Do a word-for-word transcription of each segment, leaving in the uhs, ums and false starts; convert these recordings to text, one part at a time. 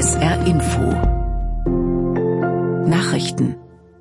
S R Info. Nachrichten.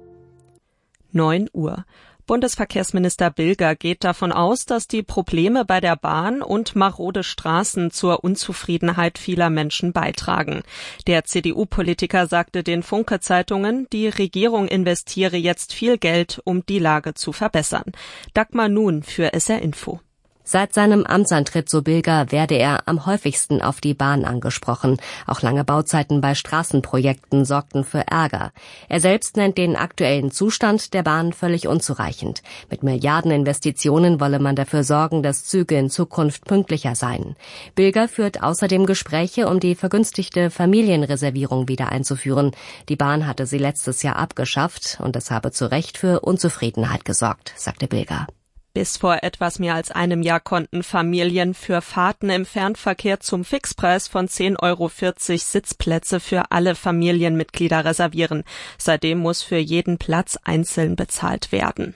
neun Uhr. Bundesverkehrsminister Bilger geht davon aus, dass die Probleme bei der Bahn und marode Straßen zur Unzufriedenheit vieler Menschen beitragen. Der C D U-Politiker sagte den Funke-Zeitungen, die Regierung investiere jetzt viel Geld, um die Lage zu verbessern. Dagmar Nun für S R Info. Seit seinem Amtsantritt, so Bilger, werde er am häufigsten auf die Bahn angesprochen. Auch lange Bauzeiten bei Straßenprojekten sorgten für Ärger. Er selbst nennt den aktuellen Zustand der Bahn völlig unzureichend. Mit Milliardeninvestitionen wolle man dafür sorgen, dass Züge in Zukunft pünktlicher seien. Bilger führt außerdem Gespräche, um die vergünstigte Familienreservierung wieder einzuführen. Die Bahn hatte sie letztes Jahr abgeschafft und es habe zu Recht für Unzufriedenheit gesorgt, sagte Bilger. Bis vor etwas mehr als einem Jahr konnten Familien für Fahrten im Fernverkehr zum Fixpreis von zehn Euro vierzig Sitzplätze für alle Familienmitglieder reservieren. Seitdem muss für jeden Platz einzeln bezahlt werden.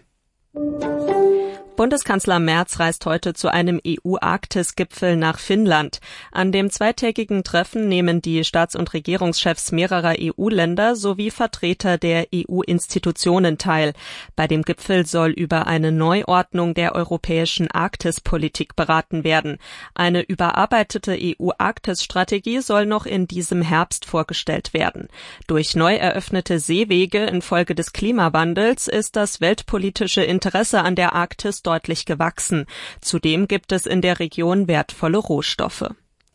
Bundeskanzler Merz reist heute zu einem E U-Arktis-Gipfel nach Finnland. An dem zweitägigen Treffen nehmen die Staats- und Regierungschefs mehrerer E U-Länder sowie Vertreter der E U-Institutionen teil. Bei dem Gipfel soll über eine Neuordnung der europäischen Arktispolitik beraten werden. Eine überarbeitete E U-Arktis-Strategie soll noch in diesem Herbst vorgestellt werden. Durch neu eröffnete Seewege infolge des Klimawandels ist das weltpolitische Interesse an der Arktis deutlich gewachsen. Zudem gibt es in der Region wertvolle Rohstoffe.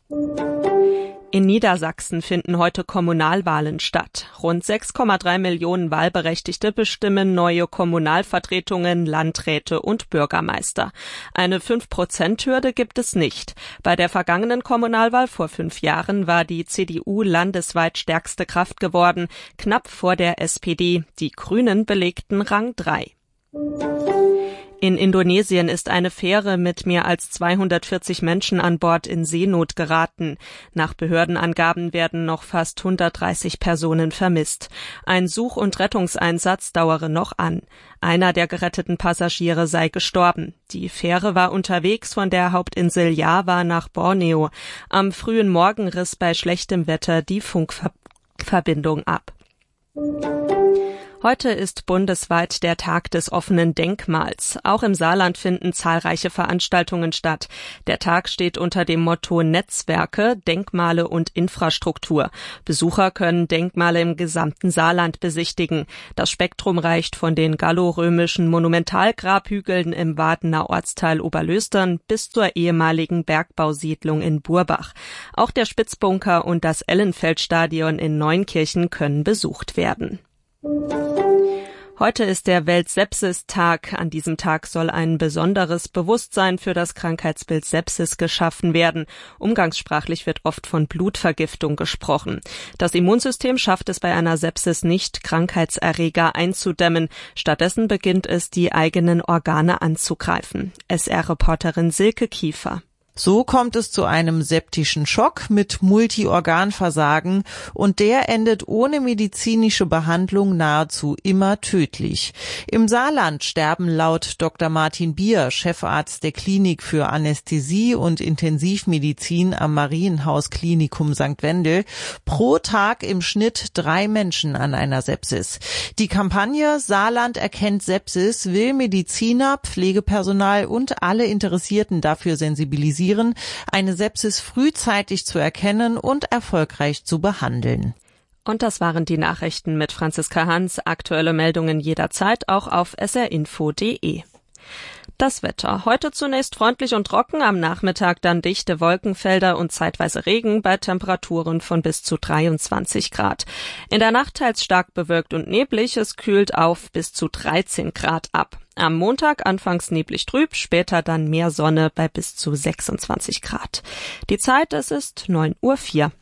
In Niedersachsen finden heute Kommunalwahlen statt. Rund sechs Komma drei Millionen Wahlberechtigte bestimmen neue Kommunalvertretungen, Landräte und Bürgermeister. Eine fünf Prozent Hürde gibt es nicht. Bei der vergangenen Kommunalwahl vor fünf Jahren war die C D U landesweit stärkste Kraft geworden, knapp vor der S P D. Die Grünen belegten Rang drei. In Indonesien ist eine Fähre mit mehr als zweihundertvierzig Menschen an Bord in Seenot geraten. Nach Behördenangaben werden noch fast hundertdreißig Personen vermisst. Ein Such- und Rettungseinsatz dauere noch an. Einer der geretteten Passagiere sei gestorben. Die Fähre war unterwegs von der Hauptinsel Java nach Borneo. Am frühen Morgen riss bei schlechtem Wetter die Funkverbindung ab. Heute ist bundesweit der Tag des offenen Denkmals. Auch im Saarland finden zahlreiche Veranstaltungen statt. Der Tag steht unter dem Motto Netzwerke, Denkmale und Infrastruktur. Besucher können Denkmale im gesamten Saarland besichtigen. Das Spektrum reicht von den gallorömischen Monumentalgrabhügeln im Wadener Ortsteil Oberlöstern bis zur ehemaligen Bergbausiedlung in Burbach. Auch der Spitzbunker und das Ellenfeldstadion in Neunkirchen können besucht werden. Heute ist der Welt-Sepsis-Tag. An diesem Tag soll ein besonderes Bewusstsein für das Krankheitsbild Sepsis geschaffen werden. Umgangssprachlich wird oft von Blutvergiftung gesprochen. Das Immunsystem schafft es bei einer Sepsis nicht, Krankheitserreger einzudämmen. Stattdessen beginnt es, die eigenen Organe anzugreifen. S R-Reporterin Silke Kiefer. So kommt es zu einem septischen Schock mit Multiorganversagen und der endet ohne medizinische Behandlung nahezu immer tödlich. Im Saarland sterben laut Doktor Martin Bier, Chefarzt der Klinik für Anästhesie und Intensivmedizin am Marienhaus Klinikum Sankt Wendel, pro Tag im Schnitt drei Menschen an einer Sepsis. Die Kampagne Saarland erkennt Sepsis will Mediziner, Pflegepersonal und alle Interessierten dafür sensibilisieren, eine Sepsis frühzeitig zu erkennen und erfolgreich zu behandeln. Und das waren die Nachrichten mit Franziska Hans. Aktuelle Meldungen jederzeit auch auf s r info punkt d e. Das Wetter. Heute zunächst freundlich und trocken, am Nachmittag dann dichte Wolkenfelder und zeitweise Regen bei Temperaturen von bis zu dreiundzwanzig Grad. In der Nacht teils stark bewölkt und neblig, es kühlt auf bis zu dreizehn Grad ab. Am Montag anfangs neblig trüb, später dann mehr Sonne bei bis zu sechsundzwanzig Grad. Die Zeit, es ist neun Uhr vier.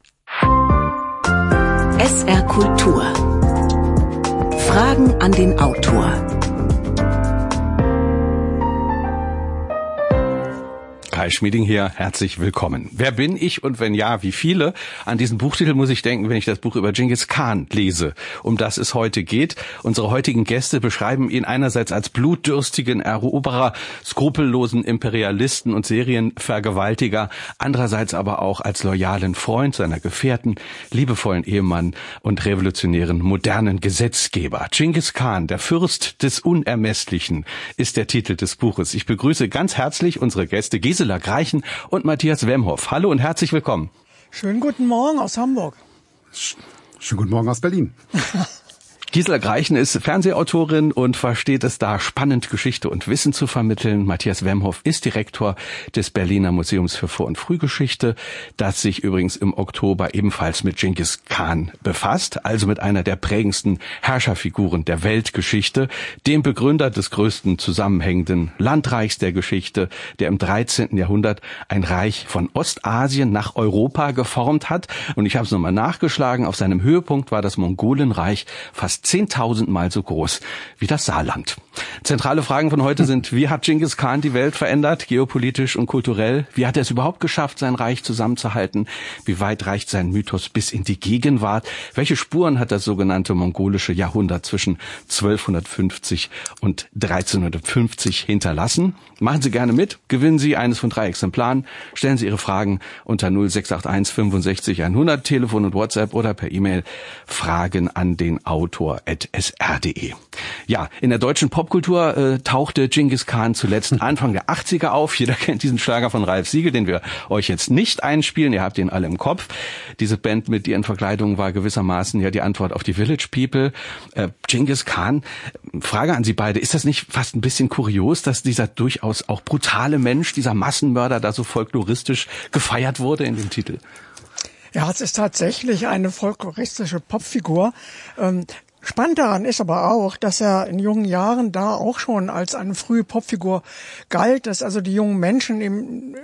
S R Kultur. Fragen an den Autor. Kai Schmieding hier, herzlich willkommen. Wer bin ich und wenn ja, wie viele? An diesen Buchtitel muss ich denken, wenn ich das Buch über Genghis Khan lese, um das es heute geht. Unsere heutigen Gäste beschreiben ihn einerseits als blutdürstigen Eroberer, skrupellosen Imperialisten und Serienvergewaltiger, andererseits aber auch als loyalen Freund seiner Gefährten, liebevollen Ehemann und revolutionären modernen Gesetzgeber. Genghis Khan, der Fürst des Unermesslichen, ist der Titel des Buches. Ich begrüße ganz herzlich unsere Gäste Gisela Greichen und Matthias Wemhoff. Hallo und herzlich willkommen. Schönen guten Morgen aus Hamburg. Schönen guten Morgen aus Berlin. Gisela Greichen ist Fernsehautorin und versteht es da, spannend Geschichte und Wissen zu vermitteln. Matthias Wemhoff ist Direktor des Berliner Museums für Vor- und Frühgeschichte, das sich übrigens im Oktober ebenfalls mit Genghis Khan befasst, also mit einer der prägendsten Herrscherfiguren der Weltgeschichte, dem Begründer des größten zusammenhängenden Landreichs der Geschichte, der im dreizehnten Jahrhundert ein Reich von Ostasien nach Europa geformt hat. Und ich habe es nochmal nachgeschlagen, auf seinem Höhepunkt war das Mongolenreich fast zehntausendmal so groß wie das Saarland. Zentrale Fragen von heute sind: Wie hat Genghis Khan die Welt verändert, geopolitisch und kulturell? Wie hat er es überhaupt geschafft, sein Reich zusammenzuhalten? Wie weit reicht sein Mythos bis in die Gegenwart? Welche Spuren hat das sogenannte mongolische Jahrhundert zwischen zwölfhundertfünfzig und dreizehnhundertfünfzig hinterlassen? Machen Sie gerne mit, gewinnen Sie eines von drei Exemplaren, stellen Sie Ihre Fragen unter null sechs acht eins fünfundsechzig hundert, Telefon und WhatsApp oder per E-Mail Fragen an den Autor at s r punkt d e. Ja, in der deutschen Popkultur äh, tauchte Genghis Khan zuletzt Anfang der achtziger auf. Jeder kennt diesen Schlager von Ralf Siegel, den wir euch jetzt nicht einspielen. Ihr habt ihn alle im Kopf. Diese Band mit ihren Verkleidungen war gewissermaßen ja die Antwort auf die Village People. Äh, Genghis Khan, Frage an Sie beide, ist das nicht fast ein bisschen kurios, dass dieser durchaus auch brutale Mensch, dieser Massenmörder da so folkloristisch gefeiert wurde in dem Titel? Ja, es ist tatsächlich eine folkloristische Popfigur. Ähm, Spannend daran ist aber auch, dass er in jungen Jahren da auch schon als eine frühe Popfigur galt, dass also die jungen Menschen ihm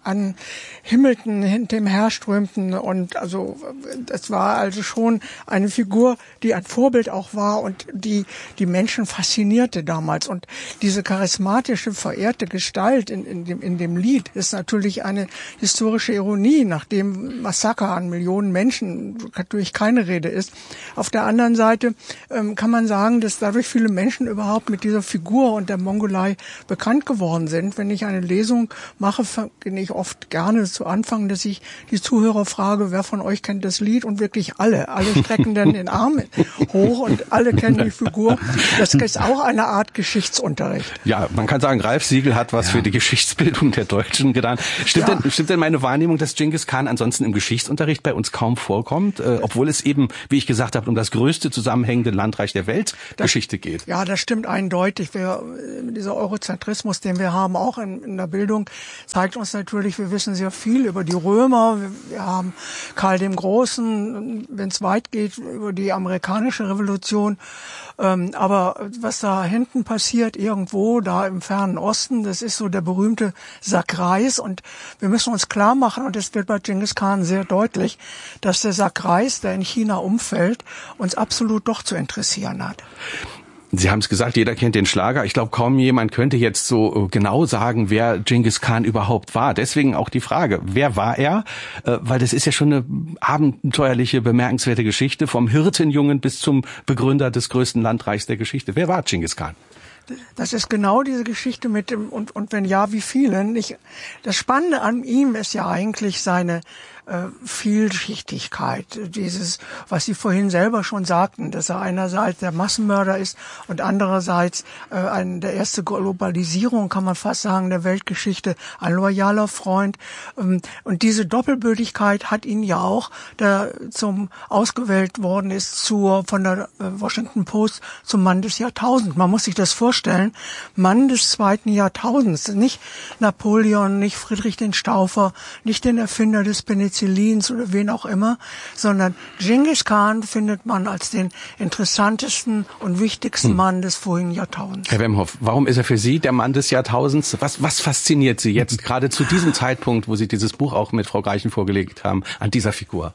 anhimmelten, hinter ihm herströmten und also es war also schon eine Figur, die ein Vorbild auch war und die die Menschen faszinierte damals. Und diese charismatische, verehrte Gestalt in, in, dem, in dem Lied ist natürlich eine historische Ironie, nachdem Massaker an Millionen Menschen natürlich keine Rede ist. Auf der anderen Seite ähm, kann man sagen, dass dadurch viele Menschen überhaupt mit dieser Figur und der Mongolei bekannt geworden sind. Wenn ich eine Lesung mache, beginne ich oft gerne zu Anfang, dass ich die Zuhörer frage, wer von euch kennt das Lied, und wirklich alle. Alle strecken dann den Arm hoch und alle kennen die Figur. Das ist auch eine Art Geschichtsunterricht. Ja, man kann sagen, Ralf Siegel hat was ja. für die Geschichtsbildung der Deutschen getan. Stimmt, ja. denn, stimmt denn meine Wahrnehmung, dass Genghis Khan ansonsten im Geschichtsunterricht bei uns kaum vorkommt, äh, obwohl es eben, wie ich gesagt habe, um das größte zusammenhängende Landreich der Weltgeschichte geht? Ja, das stimmt eindeutig. Wir, dieser Eurozentrismus, den wir haben, auch in, in der Bildung, zeigt uns natürlich, wir wissen sehr viel über die Römer. Wir, wir haben Karl dem Großen, wenn es weit geht, über die amerikanische Revolution. Ähm, aber was da hinten passiert, irgendwo da im fernen Osten, das ist so der berühmte Sack Reis. Und wir müssen uns klar machen, und das wird bei Genghis Khan sehr deutlich, dass der Sack Reis, der in China umfällt, uns absolut doch zu interessieren hat. Sie haben es gesagt, jeder kennt den Schlager. Ich glaube, kaum jemand könnte jetzt so genau sagen, wer Genghis Khan überhaupt war. Deswegen auch die Frage, wer war er? Äh, weil das ist ja schon eine abenteuerliche, bemerkenswerte Geschichte, vom Hirtenjungen bis zum Begründer des größten Landreichs der Geschichte. Wer war Genghis Khan? Das ist genau diese Geschichte mit dem, und, und wenn ja, wie vielen. Ich, das Spannende an ihm ist ja eigentlich seine äh, Vielschichtigkeit. Dieses, was Sie vorhin selber schon sagten, dass er einerseits der Massenmörder ist und andererseits äh, ein, der erste Globalisierung, kann man fast sagen, der Weltgeschichte, ein loyaler Freund. Ähm, und diese Doppelbödigkeit hat ihn ja auch, der zum ausgewählt worden ist zur, von der äh, Washington Post zum Mann des Jahrtausends. Man muss sich das vorstellen, Mann des zweiten Jahrtausends, nicht Napoleon, nicht Friedrich den Staufer, nicht den Erfinder des Penicillins oder wen auch immer, sondern Genghis Khan findet man als den interessantesten und wichtigsten hm. Mann des vorigen Jahrtausends. Herr Wemhoff, warum ist er für Sie der Mann des Jahrtausends? Was, was fasziniert Sie jetzt gerade zu diesem Zeitpunkt, wo Sie dieses Buch auch mit Frau Greichen vorgelegt haben, an dieser Figur?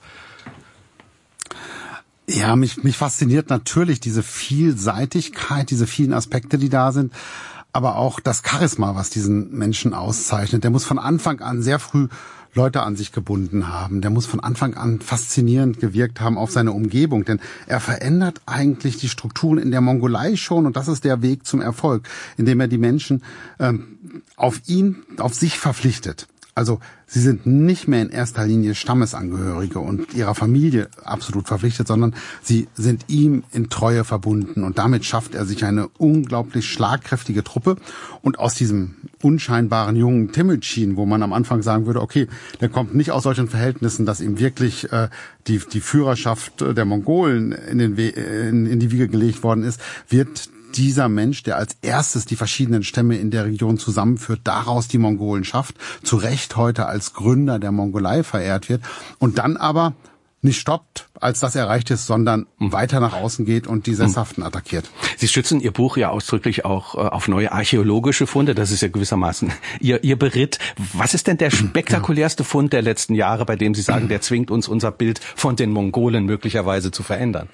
Ja, mich, mich fasziniert natürlich diese Vielseitigkeit, diese vielen Aspekte, die da sind. aber auch das Charisma, was diesen Menschen auszeichnet. Der muss von Anfang an sehr früh Leute an sich gebunden haben. Der muss von Anfang an faszinierend gewirkt haben auf seine Umgebung, denn er verändert eigentlich die Strukturen in der Mongolei schon, und das ist der Weg zum Erfolg, indem er die Menschen ähm, auf ihn, auf sich verpflichtet. Also sie sind nicht mehr in erster Linie Stammesangehörige und ihrer Familie absolut verpflichtet, sondern sie sind ihm in Treue verbunden. Und damit schafft er sich eine unglaublich schlagkräftige Truppe. Und aus diesem unscheinbaren jungen Temüjin, wo man am Anfang sagen würde, okay, der kommt nicht aus solchen Verhältnissen, dass ihm wirklich äh, die, die Führerschaft der Mongolen in, den We- in, in die Wiege gelegt worden ist, wird dieser Mensch, der als erstes die verschiedenen Stämme in der Region zusammenführt, daraus die Mongolen schafft, zu Recht heute als Gründer der Mongolei verehrt wird und dann aber nicht stoppt, als das erreicht ist, sondern weiter nach außen geht und die Sesshaften attackiert. Sie stützen Ihr Buch ja ausdrücklich auch auf neue archäologische Funde. Das ist ja gewissermaßen Ihr, Ihr Beritt. Was ist denn der spektakulärste Fund der letzten Jahre, bei dem Sie sagen, der zwingt uns, unser Bild von den Mongolen möglicherweise zu verändern?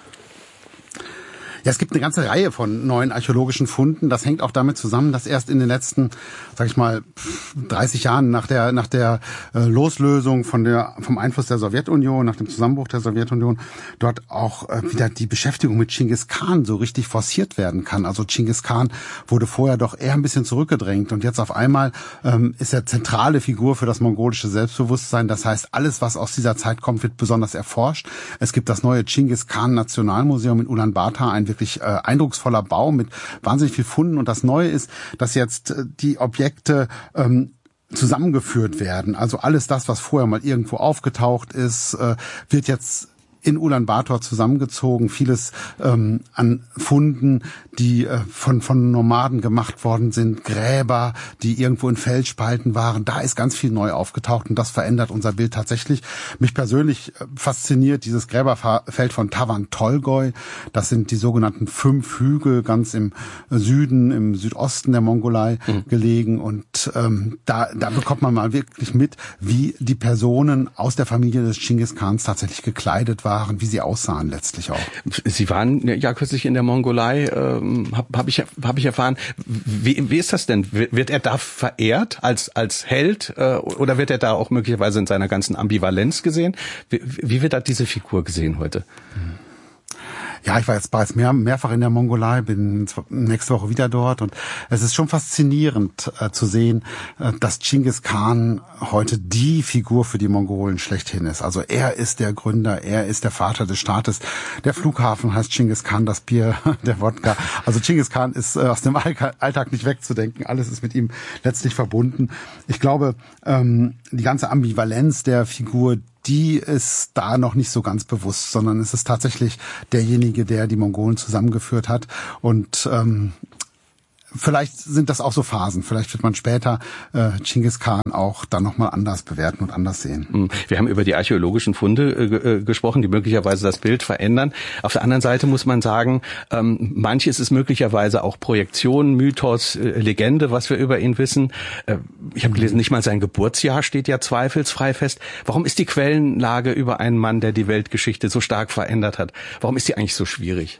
Ja, es gibt eine ganze Reihe von neuen archäologischen Funden. Das hängt auch damit zusammen, dass erst in den letzten, sag ich mal, dreißig Jahren nach der nach der äh, Loslösung von der vom Einfluss der Sowjetunion, nach dem Zusammenbruch der Sowjetunion, dort auch äh, wieder die Beschäftigung mit Genghis Khan so richtig forciert werden kann. Also Genghis Khan wurde vorher doch eher ein bisschen zurückgedrängt und jetzt auf einmal ähm, ist er zentrale Figur für das mongolische Selbstbewusstsein. Das heißt, alles, was aus dieser Zeit kommt, wird besonders erforscht. Es gibt das neue Genghis Khan Nationalmuseum in Ulaanbaatar, ein wirklich äh, eindrucksvoller Bau mit wahnsinnig viel Funden. Und das Neue ist, dass jetzt äh, die Objekte ähm, zusammengeführt werden. Also alles das, was vorher mal irgendwo aufgetaucht ist, äh, wird jetzt in Ulaanbaatar zusammengezogen, vieles ähm, an Funden, die äh, von von Nomaden gemacht worden sind, Gräber, die irgendwo in Felsspalten waren. Da ist ganz viel neu aufgetaucht und das verändert unser Bild tatsächlich. Mich persönlich äh, fasziniert dieses Gräberfeld von Tavan Tolgoi. Das sind die sogenannten fünf Hügel ganz im Süden, im Südosten der Mongolei mhm. gelegen und ähm, da da bekommt man mal wirklich mit, wie die Personen aus der Familie des Genghis Khans tatsächlich gekleidet waren, wie sie aussahen letztlich auch. Sie waren ja kürzlich in der Mongolei, ähm, habe hab ich hab ich erfahren. Wie, wie ist das denn? Wird er da verehrt als als Held äh, oder wird er da auch möglicherweise in seiner ganzen Ambivalenz gesehen? Wie, wie wird da diese Figur gesehen heute? Hm. Ja, ich war jetzt bereits mehr, mehrfach in der Mongolei, bin nächste Woche wieder dort und es ist schon faszinierend äh, zu sehen, äh, dass Genghis Khan heute die Figur für die Mongolen schlechthin ist. Also er ist der Gründer, er ist der Vater des Staates. Der Flughafen heißt Genghis Khan, das Bier, der Wodka. Also Genghis Khan ist äh, aus dem Alltag nicht wegzudenken. Alles ist mit ihm letztlich verbunden. Ich glaube, ähm, die ganze Ambivalenz der Figur, die ist da noch nicht so ganz bewusst, sondern es ist tatsächlich derjenige, der die Mongolen zusammengeführt hat. Und ähm, vielleicht sind das auch so Phasen. Vielleicht wird man später äh, Genghis Khan auch dann nochmal anders bewerten und anders sehen. Wir haben über die archäologischen Funde äh, gesprochen, die möglicherweise das Bild verändern. Auf der anderen Seite muss man sagen, ähm, manches ist möglicherweise auch Projektion, Mythos, äh, Legende, was wir über ihn wissen. Äh, ich habe gelesen, nicht mal sein Geburtsjahr steht ja zweifelsfrei fest. Warum ist die Quellenlage über einen Mann, der die Weltgeschichte so stark verändert hat, warum ist die eigentlich so schwierig?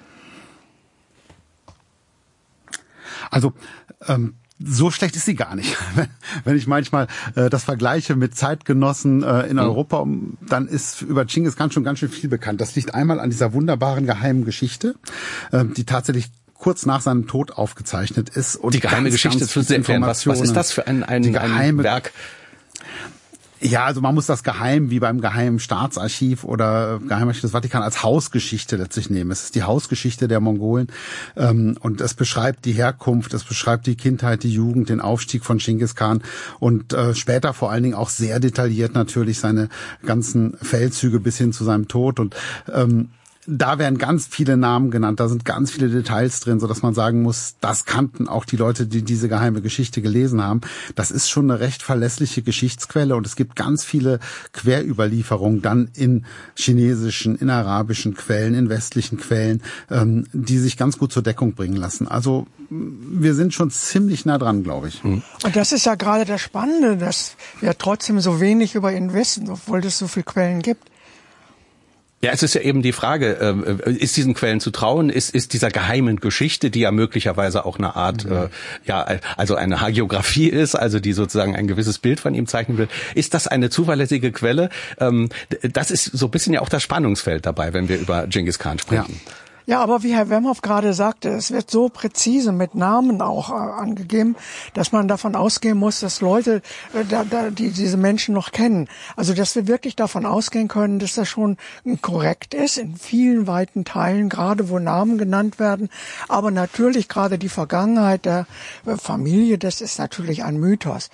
Also ähm, so schlecht ist sie gar nicht. Wenn ich manchmal äh, das vergleiche mit Zeitgenossen äh, in Europa, dann ist über Genghis Khan schon ganz schön viel bekannt. Das liegt einmal an dieser wunderbaren geheimen Geschichte, äh, die tatsächlich kurz nach seinem Tod aufgezeichnet ist. Und die geheime ganz, Geschichte ganz zu erklären. Was, was ist das für ein, ein, die geheime, ein Werk? Ja, also man muss das geheim, wie beim Geheimen Staatsarchiv oder Geheimarchiv des Vatikan, als Hausgeschichte letztlich nehmen. Es ist die Hausgeschichte der Mongolen ähm, und es beschreibt die Herkunft, es beschreibt die Kindheit, die Jugend, den Aufstieg von Genghis Khan und äh, später vor allen Dingen auch sehr detailliert natürlich seine ganzen Feldzüge bis hin zu seinem Tod und ähm, da werden ganz viele Namen genannt, da sind ganz viele Details drin, so dass man sagen muss, das kannten auch die Leute, die diese geheime Geschichte gelesen haben. Das ist schon eine recht verlässliche Geschichtsquelle und es gibt ganz viele Querüberlieferungen dann in chinesischen, in arabischen Quellen, in westlichen Quellen, ähm, die sich ganz gut zur Deckung bringen lassen. Also wir sind schon ziemlich nah dran, glaube ich. Und das ist ja gerade das Spannende, dass wir trotzdem so wenig über ihn wissen, obwohl es so viele Quellen gibt. Ja, es ist ja eben die Frage, äh, ist diesen Quellen zu trauen, ist ist dieser geheimen Geschichte, die ja möglicherweise auch eine Art, mhm. äh, ja, also eine Hagiografie ist, also die sozusagen ein gewisses Bild von ihm zeichnen will, ist das eine zuverlässige Quelle? Ähm, das ist so ein bisschen ja auch das Spannungsfeld dabei, wenn wir über Genghis Khan sprechen. Ja. Ja, aber wie Herr Wemhoff gerade sagte, es wird so präzise mit Namen auch äh, angegeben, dass man davon ausgehen muss, dass Leute, äh, da, da, die diese Menschen noch kennen. Also, dass wir wirklich davon ausgehen können, dass das schon korrekt ist in vielen weiten Teilen, gerade wo Namen genannt werden. Aber natürlich gerade die Vergangenheit der äh, Familie, das ist natürlich ein Mythos.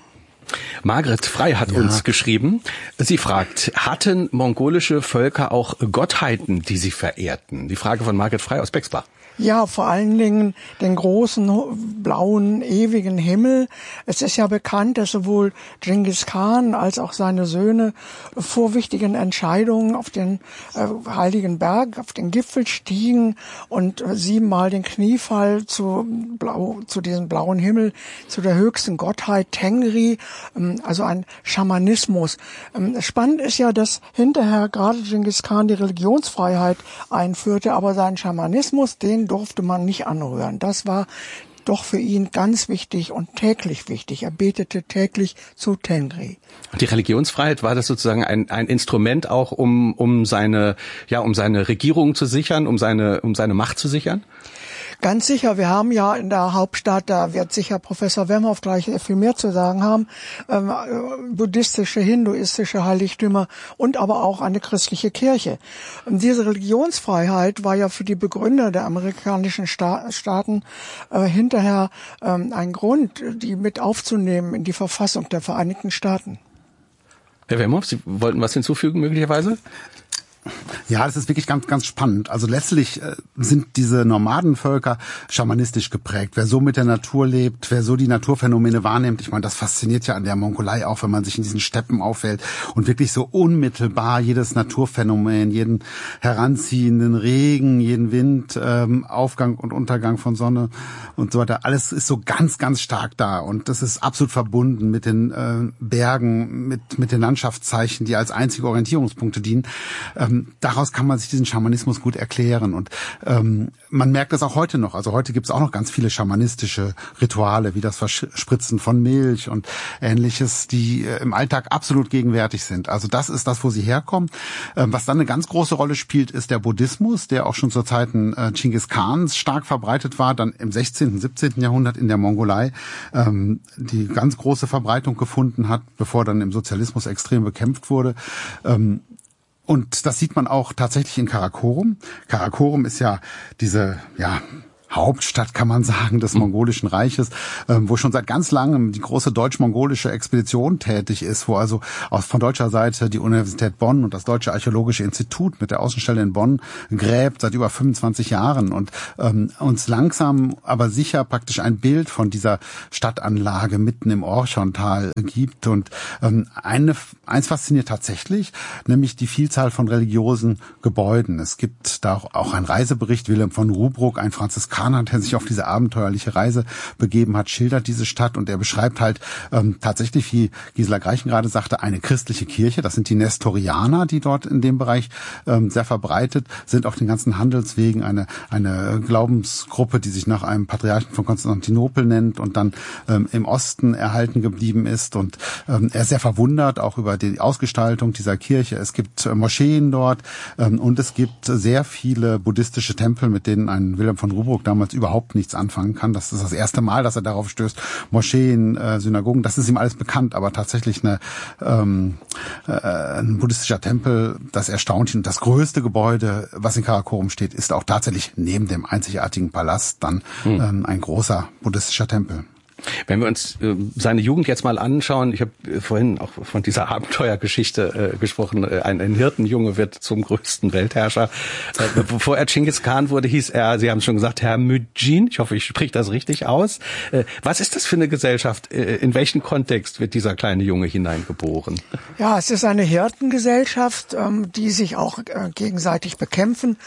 Margret Frey hat ja. uns geschrieben, sie fragt, hatten mongolische Völker auch Gottheiten, die sie verehrten? Die Frage von Margret Frey aus Bexbach. Ja, vor allen Dingen den großen, blauen, ewigen Himmel. Es ist ja bekannt, dass sowohl Genghis Khan als auch seine Söhne vor wichtigen Entscheidungen auf den äh, Heiligen Berg, auf den Gipfel stiegen und äh, siebenmal den Kniefall zu, blau, zu diesem blauen Himmel, zu der höchsten Gottheit Tengri, ähm, also ein Schamanismus. Ähm, spannend ist ja, dass hinterher gerade Genghis Khan die Religionsfreiheit einführte, aber seinen Schamanismus, den durfte man nicht anrühren. Das war doch für ihn ganz wichtig und täglich wichtig. Er betete täglich zu Tengri. Die Religionsfreiheit, war das sozusagen ein, ein Instrument auch, um, um seine, ja, um seine Regierung zu sichern, um seine, um seine Macht zu sichern? Ganz sicher, wir haben ja in der Hauptstadt, da wird sicher Professor Wemhoff gleich viel mehr zu sagen haben, ähm, buddhistische, hinduistische Heiligtümer und aber auch eine christliche Kirche. Und diese Religionsfreiheit war ja für die Begründer der amerikanischen Sta- Staaten äh, hinterher ähm, ein Grund, die mit aufzunehmen in die Verfassung der Vereinigten Staaten. Herr Wemhoff, Sie wollten was hinzufügen möglicherweise? Ja, das ist wirklich ganz, ganz spannend. Also letztlich äh, sind diese Nomadenvölker schamanistisch geprägt. Wer so mit der Natur lebt, wer so die Naturphänomene wahrnimmt, ich meine, das fasziniert ja an der Mongolei auch, wenn man sich in diesen Steppen aufhält und wirklich so unmittelbar jedes Naturphänomen, jeden heranziehenden Regen, jeden Wind, ähm, Aufgang und Untergang von Sonne und so weiter, alles ist so ganz, ganz stark da und das ist absolut verbunden mit den äh, Bergen, mit, mit den Landschaftszeichen, die als einzige Orientierungspunkte dienen. Ähm, Daraus kann man sich diesen Schamanismus gut erklären und ähm, man merkt das auch heute noch. Also heute gibt es auch noch ganz viele schamanistische Rituale, wie das Verspritzen von Milch und Ähnliches, die äh, im Alltag absolut gegenwärtig sind. Also das ist das, wo sie herkommen. Ähm, was dann eine ganz große Rolle spielt, ist der Buddhismus, der auch schon zu Zeiten äh, Genghis Khans stark verbreitet war, dann im sechzehnten, siebzehnten Jahrhundert in der Mongolei, ähm, die ganz große Verbreitung gefunden hat, bevor dann im Sozialismus extrem bekämpft wurde. Ähm, Und das sieht man auch tatsächlich in Karakorum. Karakorum ist ja diese, ja, Hauptstadt, kann man sagen, des Mongolischen Reiches, ähm, wo schon seit ganz langem die große deutsch-mongolische Expedition tätig ist, wo also aus, von deutscher Seite die Universität Bonn und das Deutsche Archäologische Institut mit der Außenstelle in Bonn gräbt seit über fünfundzwanzig Jahren und ähm, uns langsam, aber sicher praktisch ein Bild von dieser Stadtanlage mitten im Orchontal gibt. Und ähm, eine, eins fasziniert tatsächlich, nämlich die Vielzahl von religiösen Gebäuden. Es gibt da auch einen Reisebericht, Wilhelm von Rubruck, ein Franziskaner, der sich auf diese abenteuerliche Reise begeben hat, schildert diese Stadt und er beschreibt halt ähm, tatsächlich, wie Gisela Greichen gerade sagte, eine christliche Kirche. Das sind die Nestorianer, die dort in dem Bereich ähm, sehr verbreitet sind, auf den ganzen Handelswegen eine eine Glaubensgruppe, die sich nach einem Patriarchen von Konstantinopel nennt und dann ähm, im Osten erhalten geblieben ist. Und ähm, er ist sehr verwundert auch über die Ausgestaltung dieser Kirche. Es gibt äh, Moscheen dort ähm, und es gibt sehr viele buddhistische Tempel, mit denen ein Wilhelm von Rubruck damals überhaupt nichts anfangen kann. Das ist das erste Mal, dass er darauf stößt. Moscheen, äh, Synagogen, das ist ihm alles bekannt, aber tatsächlich eine, ähm, äh, ein buddhistischer Tempel, das erstaunt ihn. Das größte Gebäude, was in Karakorum steht, ist auch tatsächlich neben dem einzigartigen Palast dann hm. ähm, ein großer buddhistischer Tempel. Wenn wir uns äh, seine Jugend jetzt mal anschauen, ich habe äh, vorhin auch von dieser Abenteuergeschichte äh, gesprochen, äh, ein, ein Hirtenjunge wird zum größten Weltherrscher. Äh, bevor er Genghis Khan wurde, hieß er, Sie haben schon gesagt, Temüjin, ich hoffe, ich spreche das richtig aus. Äh, was ist das für eine Gesellschaft? Äh, in welchen Kontext wird dieser kleine Junge hineingeboren? Ja, es ist eine Hirtengesellschaft, ähm, die sich auch äh, gegenseitig bekämpfen.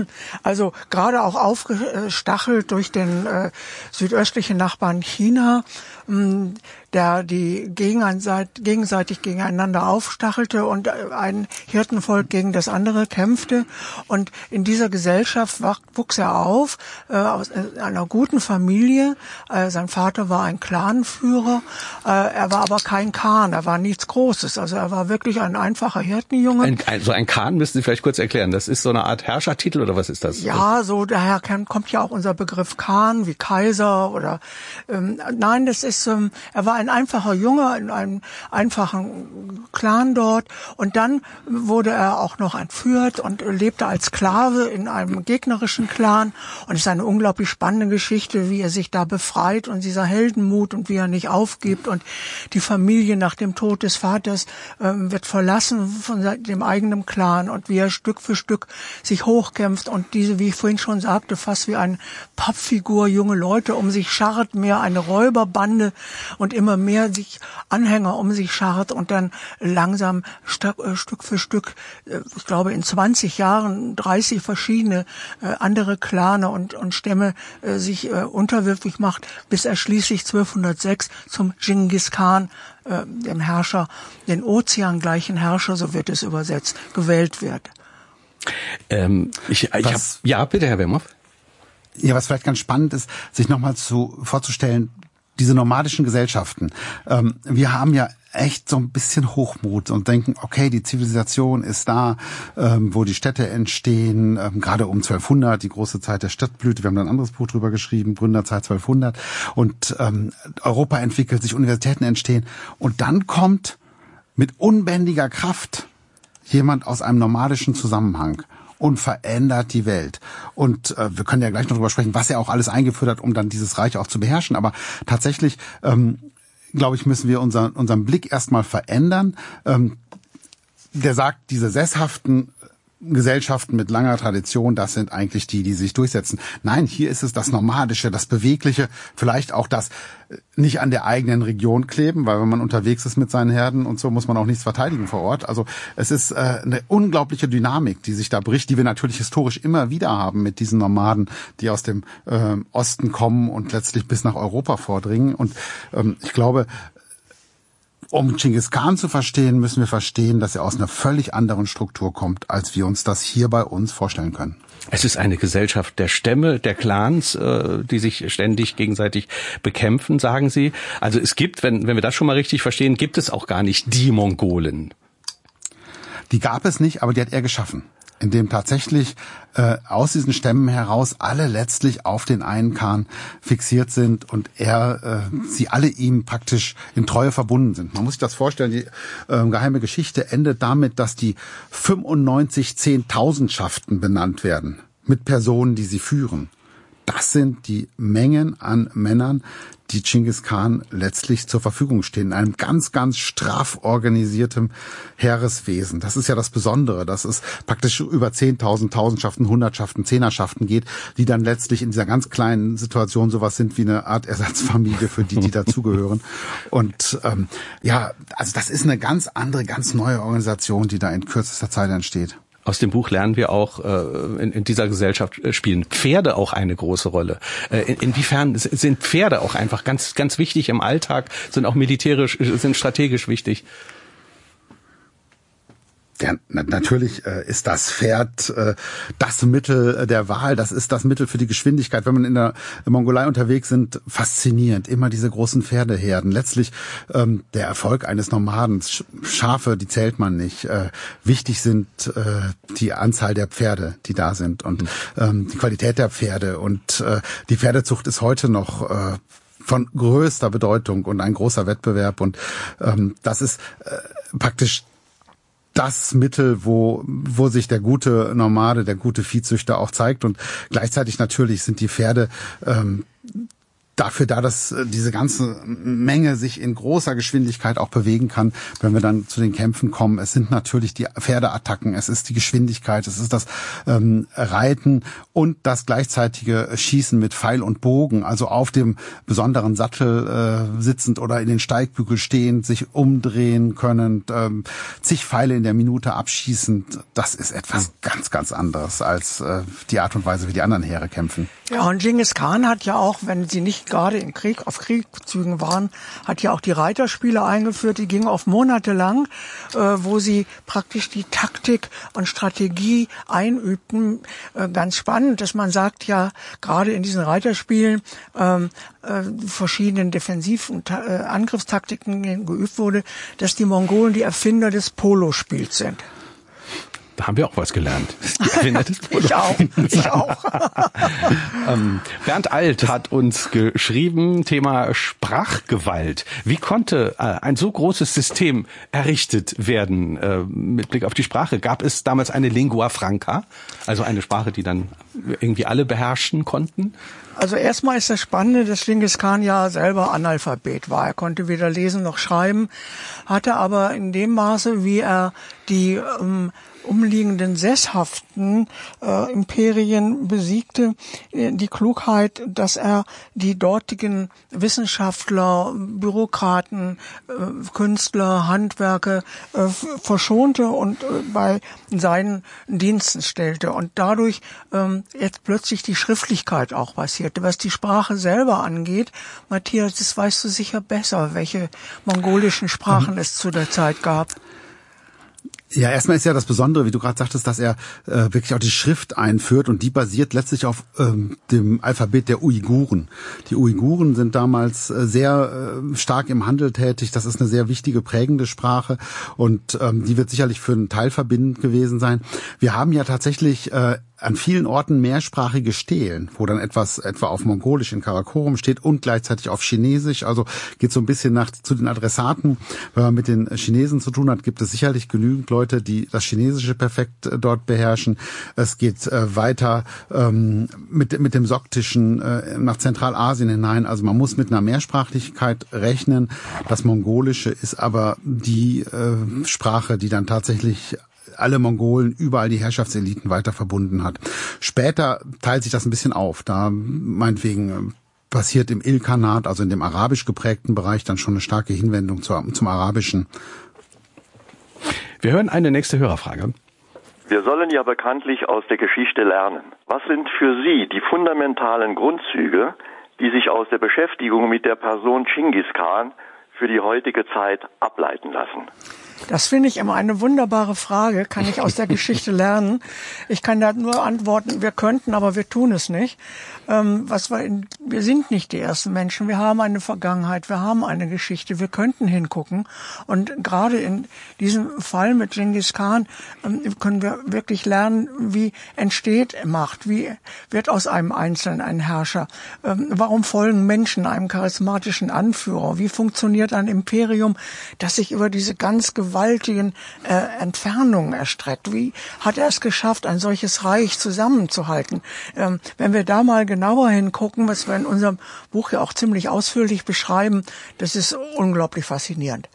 Also gerade auch aufgestachelt durch den äh, südöstlichen Nachbarn China. der die gegenseitig gegeneinander aufstachelte und ein Hirtenvolk gegen das andere kämpfte. Und in dieser Gesellschaft wuchs er auf, äh, aus einer guten Familie. Äh, sein Vater war ein Clanführer. Äh, er war aber kein Khan, er war nichts Großes. Also er war wirklich ein einfacher Hirtenjunge. Ein, ein, so ein Khan müssen Sie vielleicht kurz erklären. Das ist so eine Art Herrschertitel oder was ist das? Ja, so daher kommt ja auch unser Begriff Khan wie Kaiser oder ähm, nein, das ist ähm, er war ein einfacher Junge in einem einfachen Clan dort und dann wurde er auch noch entführt und lebte als Sklave in einem gegnerischen Clan und es ist eine unglaublich spannende Geschichte, wie er sich da befreit und dieser Heldenmut und wie er nicht aufgibt und die Familie nach dem Tod des Vaters ähm, wird verlassen von dem eigenen Clan und wie er Stück für Stück sich hochkämpft und diese, wie ich vorhin schon sagte, fast wie eine Pappfigur, junge Leute um sich scharrt, mehr eine Räuberbande und immer mehr sich Anhänger um sich scharrt und dann langsam Stück, äh, Stück für Stück, äh, ich glaube in zwanzig Jahren dreißig verschiedene äh, andere Clane und, und Stämme äh, sich äh, unterwürfig macht, bis er schließlich zwölfhundertsechs zum Genghis Khan, äh, dem Herrscher, den ozeangleichen Herrscher, so wird es übersetzt, gewählt wird. Ähm, ich, ich hab, ja, bitte, Herr Wemhoff. Ja, was vielleicht ganz spannend ist, sich nochmal zu vorzustellen, diese nomadischen Gesellschaften. Ähm, wir haben ja echt so ein bisschen Hochmut und denken, okay, die Zivilisation ist da, ähm, wo die Städte entstehen, ähm, gerade um zwölfhundert, die große Zeit der Stadtblüte. Wir haben da ein anderes Buch drüber geschrieben, Gründerzeit zwölfhundert. Und ähm, Europa entwickelt sich, Universitäten entstehen. Und dann kommt mit unbändiger Kraft jemand aus einem nomadischen Zusammenhang und verändert die Welt. Und äh, wir können ja gleich noch drüber sprechen, was er auch alles eingeführt hat, um dann dieses Reich auch zu beherrschen. Aber tatsächlich, ähm, glaube ich, müssen wir unser, unseren Blick erstmal verändern. Ähm, der sagt, diese sesshaften Gesellschaften mit langer Tradition, das sind eigentlich die, die sich durchsetzen. Nein, hier ist es das Nomadische, das Bewegliche, vielleicht auch das nicht an der eigenen Region kleben, weil wenn man unterwegs ist mit seinen Herden und so, muss man auch nichts verteidigen vor Ort. Also es ist äh, eine unglaubliche Dynamik, die sich da bricht, die wir natürlich historisch immer wieder haben mit diesen Nomaden, die aus dem äh, Osten kommen und letztlich bis nach Europa vordringen. Und ähm, ich glaube, um Genghis Khan zu verstehen, müssen wir verstehen, dass er aus einer völlig anderen Struktur kommt, als wir uns das hier bei uns vorstellen können. Es ist eine Gesellschaft der Stämme, der Clans, äh, die sich ständig gegenseitig bekämpfen, sagen Sie. Also es gibt, wenn, wenn wir das schon mal richtig verstehen, gibt es auch gar nicht die Mongolen. Die gab es nicht, aber die hat er geschaffen. In dem tatsächlich äh, aus diesen Stämmen heraus alle letztlich auf den einen Khan fixiert sind und er, äh, sie alle ihm praktisch in Treue verbunden sind. Man muss sich das vorstellen, die äh, geheime Geschichte endet damit, dass die fünfundneunzig Zehntausendschaften benannt werden mit Personen, die sie führen. Das sind die Mengen an Männern, die Genghis Khan letztlich zur Verfügung stehen, in einem ganz, ganz straff organisiertem Heereswesen. Das ist ja das Besondere, dass es praktisch über zehntausend, Tausendschaften, Hundertschaften, Zehnerschaften geht, die dann letztlich in dieser ganz kleinen Situation sowas sind wie eine Art Ersatzfamilie für die, die dazugehören. Und ähm, ja, also das ist eine ganz andere, ganz neue Organisation, die da in kürzester Zeit entsteht. Aus dem Buch lernen wir auch, äh, in, in dieser Gesellschaft spielen Pferde auch eine große Rolle. Äh, in, inwiefern sind Pferde auch einfach ganz, ganz wichtig im Alltag, sind auch militärisch, sind strategisch wichtig? Ja, natürlich äh, ist das Pferd äh, das Mittel der Wahl, das ist das Mittel für die Geschwindigkeit. Wenn man in der Mongolei unterwegs sind, faszinierend, immer diese großen Pferdeherden. Letztlich ähm, der Erfolg eines Nomaden, Schafe, die zählt man nicht. Äh, wichtig sind äh, die Anzahl der Pferde, die da sind und ähm, die Qualität der Pferde. Und äh, die Pferdezucht ist heute noch äh, von größter Bedeutung und ein großer Wettbewerb. Und ähm, das ist äh, praktisch das Mittel, wo wo sich der gute Nomade, der gute Viehzüchter auch zeigt. Und gleichzeitig natürlich sind die Pferde ähm, dafür da, dass diese ganze Menge sich in großer Geschwindigkeit auch bewegen kann, wenn wir dann zu den Kämpfen kommen. Es sind natürlich die Pferdeattacken, es ist die Geschwindigkeit, es ist das ähm, Reiten und das gleichzeitige Schießen mit Pfeil und Bogen, also auf dem besonderen Sattel äh, sitzend oder in den Steigbügel stehend, sich umdrehen können, ähm, zig Pfeile in der Minute abschießend. Das ist etwas ganz, ganz anderes als äh, die Art und Weise, wie die anderen Heere kämpfen. Ja, und Genghis Khan hat ja auch, wenn sie nicht gerade im Krieg, auf Kriegszügen waren, hat ja auch die Reiterspiele eingeführt, die gingen auf Monate lang, äh, wo sie praktisch die Taktik und Strategie einübten. Äh, ganz spannend, dass man sagt ja, gerade in diesen Reiterspielen ähm, äh, verschiedenen Defensiv- und äh, Angriffstaktiken geübt wurde, dass die Mongolen die Erfinder des Polospiels sind. Da haben wir auch was gelernt. Die Erfinder des Polo. Ich auch, ich auch. ähm, Bernd Alt hat uns geschrieben, Thema Sprachgewalt. Wie konnte äh, ein so großes System errichtet werden äh, mit Blick auf die Sprache? Gab es damals eine Lingua Franca, also eine Sprache, die dann irgendwie alle beherrschen konnten? Also erstmal ist das Spannende, dass Genghis Khan ja selber Analphabet war. Er konnte weder lesen noch schreiben, hatte aber in dem Maße, wie er die ähm, umliegenden sesshaften äh, Imperien besiegte, äh, die Klugheit, dass er die dortigen Wissenschaftler, Bürokraten, äh, Künstler, Handwerker äh, verschonte und äh, bei seinen Diensten stellte. Und dadurch ähm, jetzt plötzlich die Schriftlichkeit auch passierte. Was die Sprache selber angeht, Matthias, das weißt du sicher besser, welche mongolischen Sprachen mhm. es zu der Zeit gab. Ja, erstmal ist ja das Besondere, wie du gerade sagtest, dass er äh, wirklich auch die Schrift einführt und die basiert letztlich auf ähm, dem Alphabet der Uiguren. Die Uiguren sind damals äh, sehr äh, stark im Handel tätig. Das ist eine sehr wichtige, prägende Sprache und ähm, die wird sicherlich für einen Teil verbindend gewesen sein. Wir haben ja tatsächlich äh, an vielen Orten mehrsprachige Stelen, wo dann etwas etwa auf Mongolisch in Karakorum steht und gleichzeitig auf Chinesisch. Also geht so ein bisschen nach zu den Adressaten. Wenn man mit den Chinesen zu tun hat, gibt es sicherlich genügend Leute, die das Chinesische perfekt äh, dort beherrschen. Es geht äh, weiter ähm, mit mit dem Soktischen äh, nach Zentralasien hinein. Also man muss mit einer Mehrsprachlichkeit rechnen. Das Mongolische ist aber die äh, Sprache, die dann tatsächlich alle Mongolen, überall die Herrschaftseliten weiter verbunden hat. Später teilt sich das ein bisschen auf. Da meinetwegen passiert im Ilkhanat, also in dem arabisch geprägten Bereich, dann schon eine starke Hinwendung zur, zum Arabischen. Wir hören eine nächste Hörerfrage. Wir sollen ja bekanntlich aus der Geschichte lernen. Was sind für Sie die fundamentalen Grundzüge, die sich aus der Beschäftigung mit der Person Genghis Khan für die heutige Zeit ableiten lassen? Das finde ich immer eine wunderbare Frage. Kann ich aus der Geschichte lernen? Ich kann da nur antworten, wir könnten, aber wir tun es nicht. Ähm, was wir, in, wir sind nicht die ersten Menschen. Wir haben eine Vergangenheit, wir haben eine Geschichte. Wir könnten hingucken. Und gerade in diesem Fall mit Genghis Khan ähm, können wir wirklich lernen, wie entsteht Macht, wie wird aus einem Einzelnen ein Herrscher. Ähm, warum folgen Menschen einem charismatischen Anführer? Wie funktioniert ein Imperium, das sich über diese ganz gewaltigen äh, Entfernungen erstreckt. Wie hat er es geschafft, ein solches Reich zusammenzuhalten? Ähm, wenn wir da mal genauer hingucken, was wir in unserem Buch ja auch ziemlich ausführlich beschreiben, das ist unglaublich faszinierend.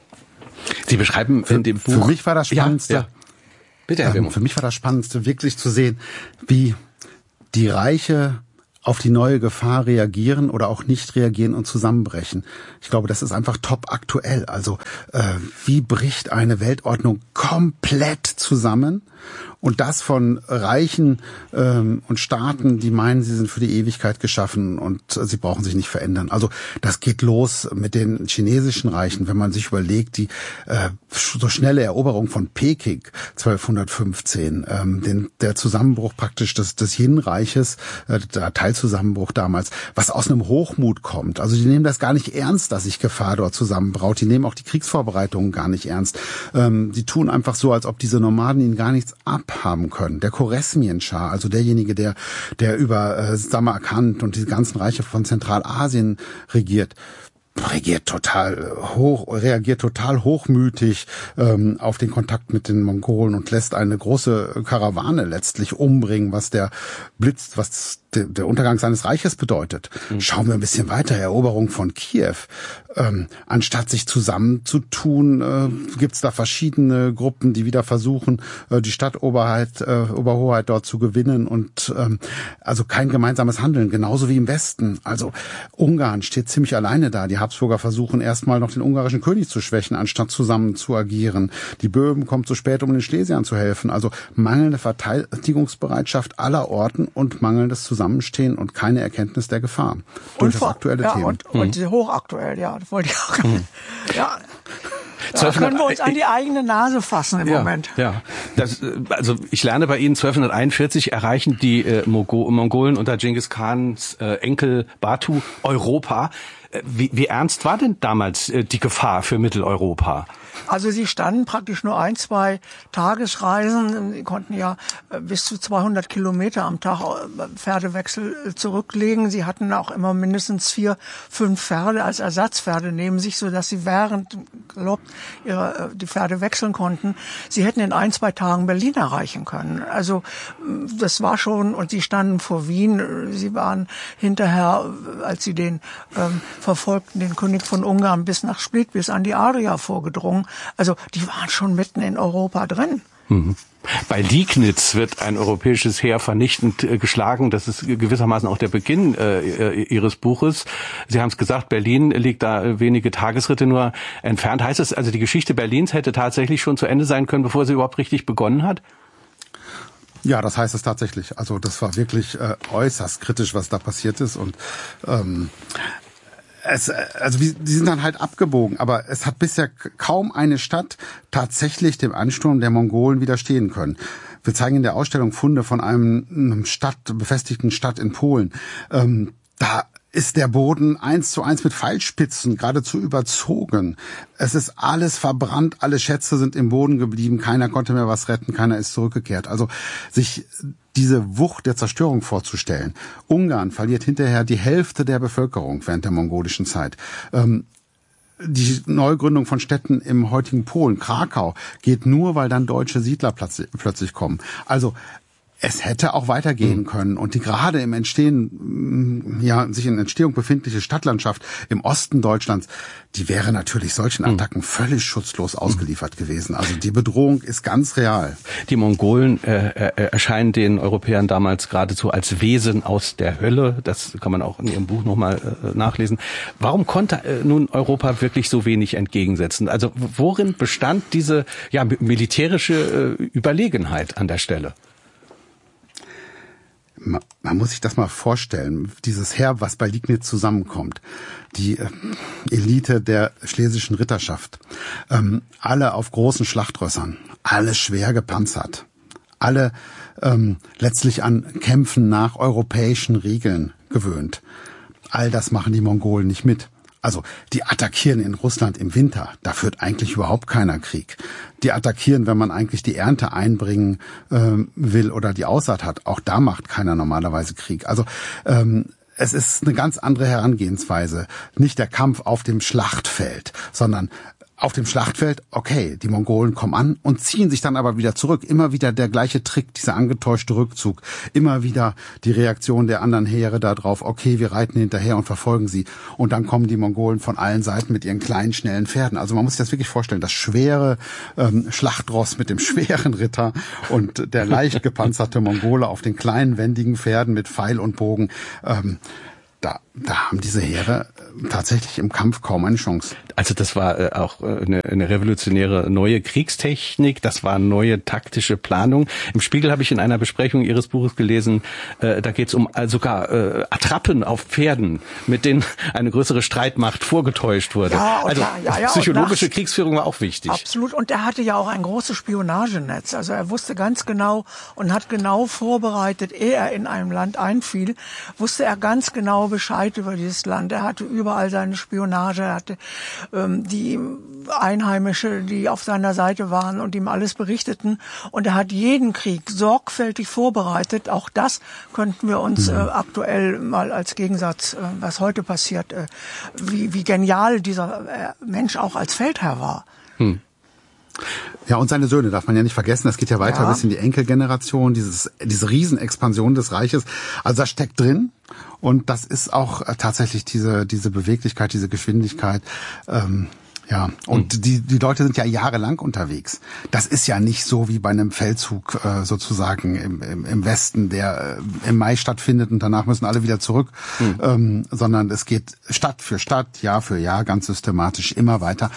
Sie beschreiben in dem Buch... Für mich war das Spannendste, ja, ja. Bitte, Herr ähm, für mich war das Spannendste, wirklich zu sehen, wie die Reiche auf die neue Gefahr reagieren oder auch nicht reagieren und zusammenbrechen. Ich glaube, das ist einfach top aktuell. Also äh, wie bricht eine Weltordnung komplett zusammen? Und das von Reichen ähm, und Staaten, die meinen, sie sind für die Ewigkeit geschaffen und äh, sie brauchen sich nicht verändern. Also das geht los mit den chinesischen Reichen, wenn man sich überlegt, die äh, so schnelle Eroberung von Peking zwölfhundertfünfzehn, ähm, den, der Zusammenbruch praktisch des, des Yin-Reiches, äh, der Teilzusammenbruch damals, was aus einem Hochmut kommt. Also die nehmen das gar nicht ernst, dass sich Gefahr dort zusammenbraut. Die nehmen auch die Kriegsvorbereitungen gar nicht ernst. Ähm, die tun einfach so, als ob diese Nomaden ihnen gar nichts abhaben können. Der Choresmian-Schah, also derjenige, der der über äh, Samarkand und die ganzen Reiche von Zentralasien regiert, reagiert total hoch, reagiert total hochmütig ähm, auf den Kontakt mit den Mongolen und lässt eine große Karawane letztlich umbringen, was der Blitz, was der, der Untergang seines Reiches bedeutet. Mhm. Schauen wir ein bisschen weiter, Eroberung von Kiew. Ähm, anstatt sich zusammenzutun, äh, gibt's da verschiedene Gruppen, die wieder versuchen, äh, die Stadtoberheit, äh, Oberhoheit dort zu gewinnen und ähm, also kein gemeinsames Handeln, genauso wie im Westen. Also Ungarn steht ziemlich alleine da. Die Habsburger versuchen erstmal noch den ungarischen König zu schwächen, anstatt zusammen zu agieren. Die Böhmen kommen zu spät, um den Schlesiern zu helfen. Also mangelnde Verteidigungsbereitschaft aller Orten und mangelndes Zusammenhang Zusammenstehen und keine Erkenntnis der Gefahr. Durch das aktuelle ja, Thema. Und, und mhm. hochaktuell, ja, das wollte ich auch. Mhm. Ja. Da können wir uns an die eigene Nase fassen im ja, Moment. Ja, das, also ich lerne bei Ihnen, zwölfhunderteinundvierzig erreichen die äh, Mongolen unter Genghis Khans äh, Enkel Batu Europa. Äh, wie, wie ernst war denn damals äh, die Gefahr für Mitteleuropa? Also sie standen praktisch nur ein, zwei Tagesreisen. Sie konnten ja bis zu zweihundert Kilometer am Tag Pferdewechsel zurücklegen. Sie hatten auch immer mindestens vier, fünf Pferde als Ersatzpferde neben sich, sodass sie während Galopp ihre, die Pferde wechseln konnten. Sie hätten in ein, zwei Tagen Berlin erreichen können. Also das war schon, und sie standen vor Wien. Sie waren hinterher, als sie den ähm, verfolgten, den König von Ungarn bis nach Split, bis an die Adria vorgedrungen. Also die waren schon mitten in Europa drin. Mhm. Bei Liegnitz wird ein europäisches Heer vernichtend äh, geschlagen. Das ist gewissermaßen auch der Beginn äh, Ihres Buches. Sie haben es gesagt, Berlin liegt da wenige Tagesritte nur entfernt. Heißt es also, die Geschichte Berlins hätte tatsächlich schon zu Ende sein können, bevor sie überhaupt richtig begonnen hat? Ja, das heißt es tatsächlich. Also das war wirklich äh, äußerst kritisch, was da passiert ist. Und ähm, Es, also die sind dann halt abgebogen, aber es hat bisher kaum eine Stadt tatsächlich dem Ansturm der Mongolen widerstehen können. Wir zeigen in der Ausstellung Funde von einem, einem Stadt, befestigten Stadt in Polen. Ähm, da ist der Boden eins zu eins mit Pfeilspitzen geradezu überzogen. Es ist alles verbrannt, alle Schätze sind im Boden geblieben, keiner konnte mehr was retten, keiner ist zurückgekehrt. Also sich diese Wucht der Zerstörung vorzustellen. Ungarn verliert hinterher die Hälfte der Bevölkerung während der mongolischen Zeit. Ähm, die Neugründung von Städten im heutigen Polen, Krakau, geht nur, weil dann deutsche Siedler plötzlich kommen. Also es hätte auch weitergehen können. Und die gerade im Entstehen, ja, sich in Entstehung befindliche Stadtlandschaft im Osten Deutschlands, die wäre natürlich solchen Attacken völlig schutzlos ausgeliefert gewesen. Also die Bedrohung ist ganz real. Die Mongolen äh, erscheinen den Europäern damals geradezu als Wesen aus der Hölle. Das kann man auch in Ihrem Buch nochmal äh, nachlesen. Warum konnte äh, nun Europa wirklich so wenig entgegensetzen? Also worin bestand diese ja, militärische äh, Überlegenheit an der Stelle? Man muss sich das mal vorstellen, dieses Heer, was bei Liegnitz zusammenkommt, die Elite der schlesischen Ritterschaft, ähm, alle auf großen Schlachtrössern, alle schwer gepanzert, alle ähm, letztlich an Kämpfen nach europäischen Regeln gewöhnt. All das machen die Mongolen nicht mit. Also die attackieren in Russland im Winter, da führt eigentlich überhaupt keiner Krieg. Die attackieren, wenn man eigentlich die Ernte einbringen ähm, will oder die Aussaat hat, auch da macht keiner normalerweise Krieg. Also ähm, es ist eine ganz andere Herangehensweise. Nicht der Kampf auf dem Schlachtfeld, sondern auf dem Schlachtfeld, okay, die Mongolen kommen an und ziehen sich dann aber wieder zurück. Immer wieder der gleiche Trick, dieser angetäuschte Rückzug. Immer wieder die Reaktion der anderen Heere darauf, okay, wir reiten hinterher und verfolgen sie. Und dann kommen die Mongolen von allen Seiten mit ihren kleinen, schnellen Pferden. Also man muss sich das wirklich vorstellen, das schwere ähm, Schlachtross mit dem schweren Ritter und der leicht gepanzerte Mongole auf den kleinen, wendigen Pferden mit Pfeil und Bogen. Ähm, Da, da haben diese Heere tatsächlich im Kampf kaum eine Chance. Also das war äh, auch äh, eine, eine revolutionäre neue Kriegstechnik, das war neue taktische Planung. Im Spiegel habe ich in einer Besprechung Ihres Buches gelesen, äh, da geht es um äh, sogar äh, Attrappen auf Pferden, mit denen eine größere Streitmacht vorgetäuscht wurde. Ja, also ja, ja, ja, psychologische nach, Kriegsführung war auch wichtig. Absolut, und er hatte ja auch ein großes Spionagenetz. Also er wusste ganz genau und hat genau vorbereitet, ehe er in einem Land einfiel, wusste er ganz genau Bescheid über dieses Land. Er hatte überall seine Spionage, er hatte ähm, die Einheimische, die auf seiner Seite waren und ihm alles berichteten. Und er hat jeden Krieg sorgfältig vorbereitet. Auch das könnten wir uns äh, aktuell mal als Gegensatz, äh, was heute passiert, äh, wie, wie genial dieser äh, Mensch auch als Feldherr war. Hm. Ja, und seine Söhne darf man ja nicht vergessen. Das geht ja weiter ja. bis in die Enkelgeneration, dieses, diese Riesenexpansion des Reiches. Also das steckt drin. Und das ist auch tatsächlich diese, diese Beweglichkeit, diese Geschwindigkeit. Ähm, ja, und mhm. die, die Leute sind ja jahrelang unterwegs. Das ist ja nicht so wie bei einem Feldzug äh, sozusagen im, im, im Westen, der äh, im Mai stattfindet und danach müssen alle wieder zurück, mhm. ähm, sondern es geht Stadt für Stadt, Jahr für Jahr ganz systematisch immer weiter.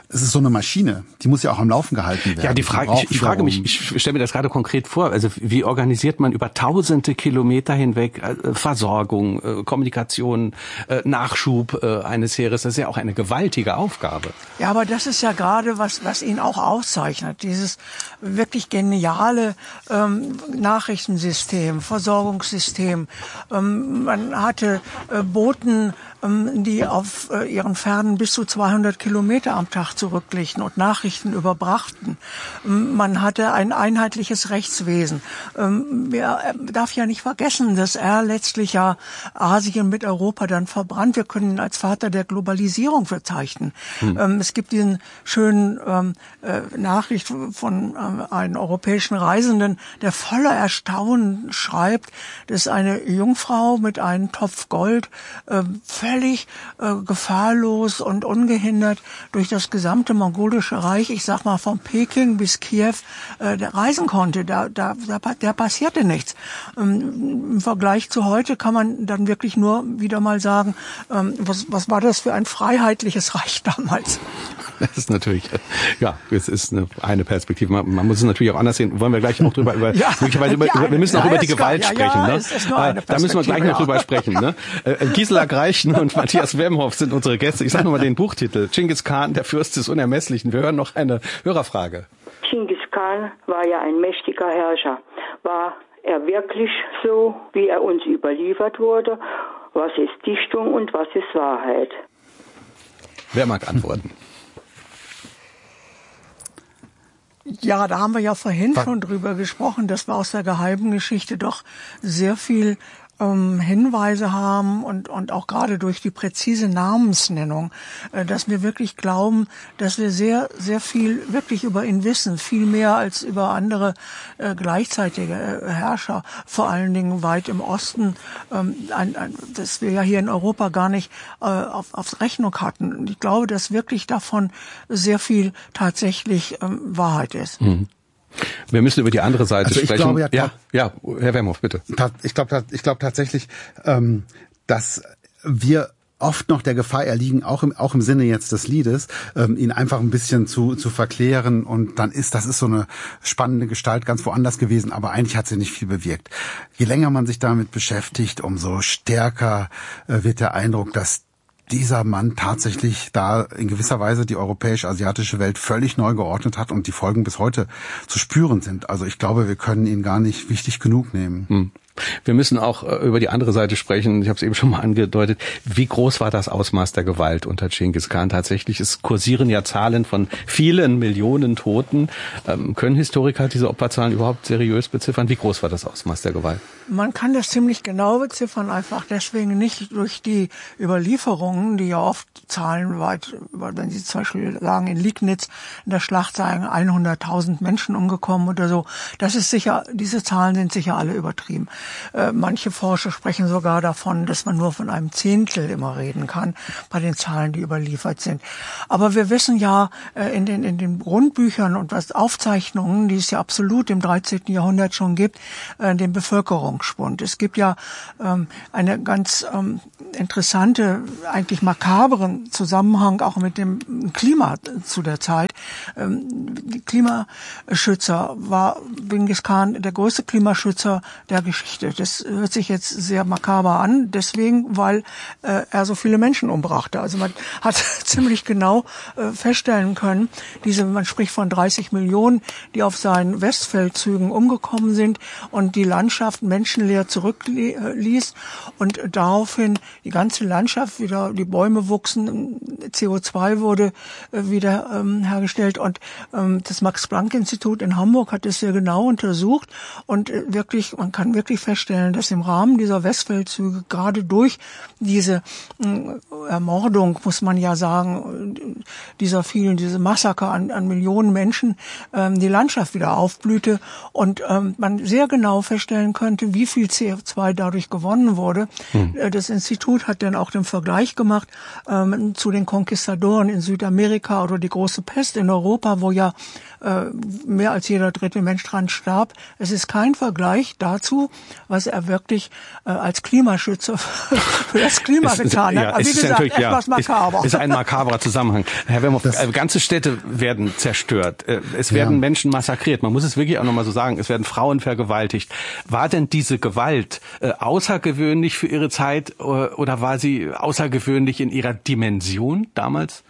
es ist so eine Maschine, die muss ja auch am Laufen gehalten werden. Ja, die Frage, ich, ich frage mich, ich stelle mir das gerade konkret vor, also wie organisiert man über tausende Kilometer hinweg äh, Versorgung, äh, Kommunikation, äh, Nachschub äh, eines Heeres? Das ist ja auch eine gewaltige Aufgabe. Ja, aber das ist ja gerade, was, was ihn auch auszeichnet, dieses wirklich geniale ähm, Nachrichtensystem, Versorgungssystem. Ähm, man hatte äh, Boten, ähm, die auf äh, ihren Pferden bis zu zweihundert Kilometer am Tag zurücklegten und Nachrichten überbrachten. Man hatte ein einheitliches Rechtswesen. Man darf ja nicht vergessen, dass er letztlich ja Asien mit Europa dann verbrannt. Wir können ihn als Vater der Globalisierung bezeichnen. Hm. Es gibt diesen schönen ähm, Nachricht von ähm, einem europäischen Reisenden, der voller Erstaunen schreibt, dass eine Jungfrau mit einem Topf Gold äh, völlig äh, gefahrlos und ungehindert durch das gesamte mongolische Reich, ich sag mal von Peking bis Kiew, äh, reisen konnte. Da, da, da, da passierte nichts. Ähm, Im Vergleich zu heute kann man dann wirklich nur wieder mal sagen, ähm, was, was war das für ein freiheitliches Reich damals? Das ist natürlich, ja, es ist eine, eine Perspektive. Man, man muss es natürlich auch anders sehen. Wollen wir gleich auch drüber, über, ja, möglicherweise über, über, wir müssen auch ja, über die Gewalt klar, sprechen, ja, ja, ne? Ist, ist nur eine da müssen wir gleich noch ja. drüber sprechen, ne? Äh, Gisela Greichen und Matthias Wemhoff sind unsere Gäste. Ich sage nochmal den Buchtitel. Genghis Khan, der Fürst des Unermesslichen. Wir hören noch eine Hörerfrage. Genghis Khan war ja ein mächtiger Herrscher. War er wirklich so, wie er uns überliefert wurde? Was ist Dichtung und was ist Wahrheit? Wer mag antworten? Ja, da haben wir ja vorhin schon drüber gesprochen, dass wir aus der geheimen Geschichte doch sehr viel ähm, Hinweise haben und und auch gerade durch die präzise Namensnennung, äh, dass wir wirklich glauben, dass wir sehr sehr viel wirklich über ihn wissen, viel mehr als über andere äh, gleichzeitige äh, Herrscher, vor allen Dingen weit im Osten, ähm, ein, ein, das wir ja hier in Europa gar nicht äh, auf, auf Rechnung hatten. Und ich glaube, dass wirklich davon sehr viel tatsächlich ähm, Wahrheit ist. Mhm. Wir müssen über die andere Seite also ich sprechen. Glaube, ja, ja, ja, Herr Wemhoff, bitte. Ich glaube, ich glaube tatsächlich, ähm, dass wir oft noch der Gefahr erliegen, auch im, auch im Sinne jetzt des Liedes, ähm, ihn einfach ein bisschen zu, zu verklären, und dann ist, das ist so eine spannende Gestalt ganz woanders gewesen, aber eigentlich hat sie nicht viel bewirkt. Je länger man sich damit beschäftigt, umso stärker äh, wird der Eindruck, dass dieser Mann tatsächlich da in gewisser Weise die europäisch-asiatische Welt völlig neu geordnet hat und die Folgen bis heute zu spüren sind. Also ich glaube, wir können ihn gar nicht wichtig genug nehmen. Hm. Wir müssen auch äh, über die andere Seite sprechen. Ich habe es eben schon mal angedeutet. Wie groß war das Ausmaß der Gewalt unter Genghis Khan tatsächlich? Es kursieren ja Zahlen von vielen Millionen Toten. Ähm, können Historiker diese Opferzahlen überhaupt seriös beziffern? Wie groß war das Ausmaß der Gewalt? Man kann das ziemlich genau beziffern, einfach deswegen nicht durch die Überlieferungen, die ja oft zahlenweit, wenn Sie zum Beispiel sagen, in Liegnitz in der Schlacht seien hunderttausend Menschen umgekommen oder so. Das ist sicher, diese Zahlen sind sicher alle übertrieben. Äh, manche Forscher sprechen sogar davon, dass man nur von einem Zehntel immer reden kann bei den Zahlen, die überliefert sind. Aber wir wissen ja äh, in den in den Grundbüchern und was Aufzeichnungen, die es ja absolut im dreizehnten Jahrhundert schon gibt, äh, den Bevölkerungsschwund. Es gibt ja ähm, eine ganz ähm, interessante, eigentlich makabren Zusammenhang auch mit dem Klima zu der Zeit. Ähm, die Klimaschützer war Genghis Khan der größte Klimaschützer der Geschichte. Das hört sich jetzt sehr makaber an, deswegen, weil äh, er so viele Menschen umbrachte. Also man hat ziemlich genau äh, feststellen können, diese, man spricht von dreißig Millionen, die auf seinen Westfeldzügen umgekommen sind und die Landschaft menschenleer zurückließ und daraufhin die ganze Landschaft wieder, die Bäume wuchsen, C O zwei wurde äh, wieder ähm, hergestellt und ähm, das Max-Planck-Institut in Hamburg hat es sehr genau untersucht und äh, wirklich, man kann wirklich feststellen, dass im Rahmen dieser Westfeldzüge gerade durch diese äh, Ermordung, muss man ja sagen, dieser vielen, diese Massaker an, an Millionen Menschen, ähm, die Landschaft wieder aufblühte und ähm, man sehr genau feststellen könnte, wie viel C O zwei dadurch gewonnen wurde. Hm. Das Institut hat dann auch den Vergleich gemacht ähm, zu den Konquistadoren in Südamerika oder die große Pest in Europa, wo ja äh, mehr als jeder dritte Mensch dran starb. Es ist kein Vergleich dazu, was er wirklich äh, als Klimaschützer für das Klima ist, getan hat. Ja, Aber wie gesagt, etwas ja, makaber. Ist, ist ein makaberer Zusammenhang. Herr Wemhoff, äh, ganze Städte werden zerstört. Äh, es werden ja. Menschen massakriert. Man muss es wirklich auch nochmal so sagen. Es werden Frauen vergewaltigt. War denn diese Gewalt äh, außergewöhnlich für Ihre Zeit äh, oder war sie außergewöhnlich in ihrer Dimension damals?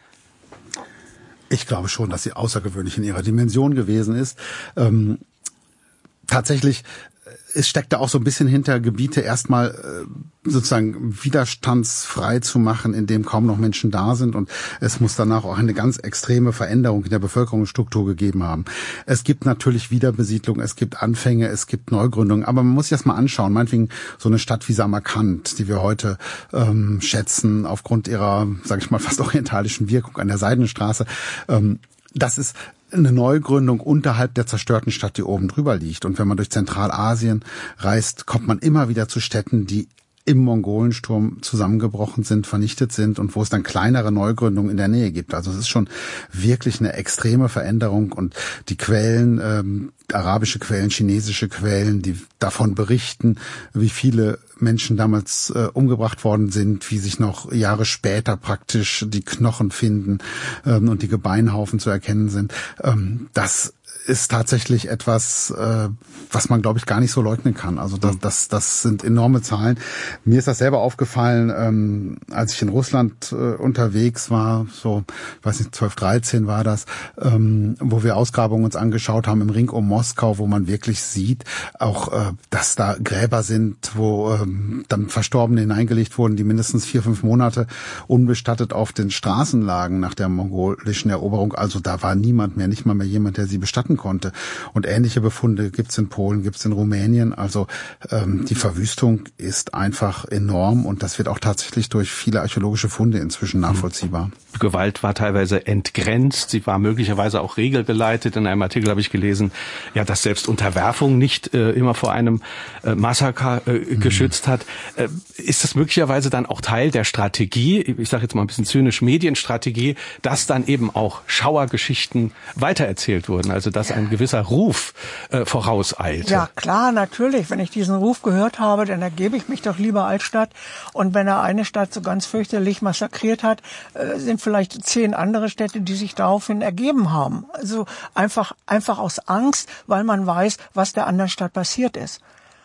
Ich glaube schon, dass sie außergewöhnlich in ihrer Dimension gewesen ist. Ähm, tatsächlich, es steckt da auch so ein bisschen hinter, Gebiete erstmal äh, sozusagen widerstandsfrei zu machen, in dem kaum noch Menschen da sind. Und es muss danach auch eine ganz extreme Veränderung in der Bevölkerungsstruktur gegeben haben. Es gibt natürlich Wiederbesiedlung, es gibt Anfänge, es gibt Neugründungen. Aber man muss sich das mal anschauen. Meinetwegen so eine Stadt wie Samarkand, die wir heute ähm, schätzen, aufgrund ihrer, sage ich mal, fast orientalischen Wirkung an der Seidenstraße. Ähm, das ist eine Neugründung unterhalb der zerstörten Stadt, die oben drüber liegt. Und wenn man durch Zentralasien reist, kommt man immer wieder zu Städten, die im Mongolensturm zusammengebrochen sind, vernichtet sind und wo es dann kleinere Neugründungen in der Nähe gibt. Also es ist schon wirklich eine extreme Veränderung und die Quellen, ähm, arabische Quellen, chinesische Quellen, die davon berichten, wie viele Menschen damals äh, umgebracht worden sind, wie sich noch Jahre später praktisch die Knochen finden ähm, und die Gebeinhaufen zu erkennen sind. Ähm, das ist tatsächlich etwas, äh, was man, glaube ich, gar nicht so leugnen kann. Also das, das, das sind enorme Zahlen. Mir ist das selber aufgefallen, ähm, als ich in Russland äh, unterwegs war, so, ich weiß nicht, zwölf, dreizehn war das, ähm, wo wir Ausgrabungen uns angeschaut haben im Ring um Moskau, wo man wirklich sieht, auch, äh, dass da Gräber sind, wo ähm, dann Verstorbene hineingelegt wurden, die mindestens vier, fünf Monate unbestattet auf den Straßen lagen nach der mongolischen Eroberung. Also da war niemand mehr, nicht mal mehr jemand, der sie bestatten konnte. Und ähnliche Befunde gibt's in Polen, gibt's in Rumänien. Also ähm, die Verwüstung ist einfach enorm und das wird auch tatsächlich durch viele archäologische Funde inzwischen nachvollziehbar. Gewalt war teilweise entgrenzt, sie war möglicherweise auch regelgeleitet. In einem Artikel habe ich gelesen, ja, dass selbst Unterwerfung nicht äh, immer vor einem äh, Massaker äh, mhm. geschützt hat. Äh, ist das möglicherweise dann auch Teil der Strategie, ich sage jetzt mal ein bisschen zynisch, Medienstrategie, dass dann eben auch Schauergeschichten weitererzählt wurden, also dass ein gewisser Ruf äh, vorauseilte? Ja, klar, natürlich. Wenn ich diesen Ruf gehört habe, dann ergebe ich mich doch lieber als Stadt. Und wenn er eine Stadt so ganz fürchterlich massakriert hat, äh, sind vielleicht zehn andere Städte, die sich daraufhin ergeben haben. Also einfach, einfach aus Angst, weil man weiß, was der anderen Stadt passiert ist.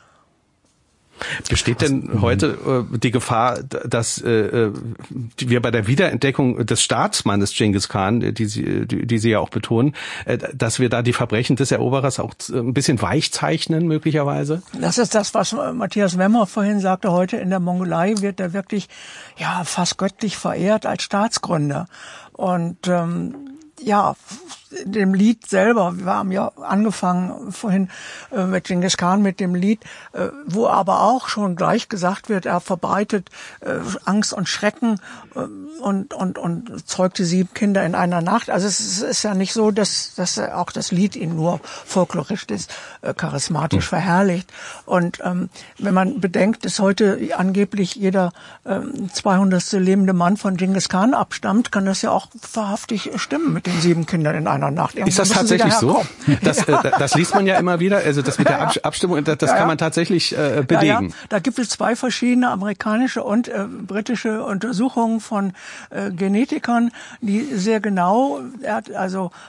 Besteht denn heute äh, die Gefahr, dass äh, wir bei der Wiederentdeckung des Staatsmannes Dschingis Khan, die Sie, die, die Sie ja auch betonen, äh, dass wir da die Verbrechen des Eroberers auch ein bisschen weich zeichnen möglicherweise? Das ist das, was Matthias Wemhoff vorhin sagte. Heute in der Mongolei wird er wirklich ja fast göttlich verehrt als Staatsgründer. Und ähm, ja, dem Lied selber, wir haben ja angefangen vorhin äh, mit Dschingis Khan mit dem Lied, äh, wo aber auch schon gleich gesagt wird, er verbreitet äh, Angst und Schrecken äh, und und und zeugte sieben Kinder in einer Nacht. Also es ist, ist ja nicht so, dass dass auch das Lied ihn nur folkloristisch ist, äh, charismatisch mhm. verherrlicht. Und ähm, wenn man bedenkt, dass heute angeblich jeder ähm, zweihundertste lebende Mann von Dschingis Khan abstammt, kann das ja auch wahrhaftig stimmen mit den sieben Kindern in einer Nacht. Irgendwo ist das tatsächlich so? Das, äh, das liest man ja immer wieder. Also das mit der ja, ja. Abstimmung, das, das ja, ja. kann man tatsächlich äh, belegen. Ja, ja. Da gibt es zwei verschiedene amerikanische und äh, britische Untersuchungen von äh, Genetikern, die sehr genau, er hat also